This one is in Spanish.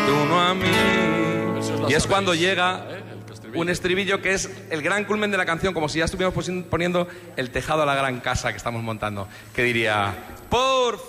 tú no a mí. la Y es sabéis, cuando llega el estribillo. un estribillo que es el gran culmen de la canción, como si ya estuviéramos poniendo el tejado a la gran casa que estamos montando, que diría: por